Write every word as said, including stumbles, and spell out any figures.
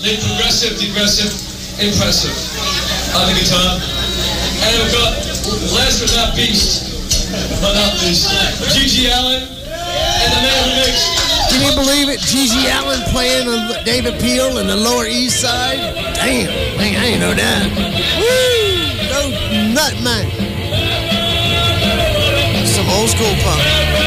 live progressive, degressive, impressive on the guitar. And we've got, last but not least, but not least, G G Allin and the man who makes... Can you believe it? G G Allin playing on David Peel in the Lower East Side? Damn, man, I ain't know that. Woo! Go nut, man. Some old school punk.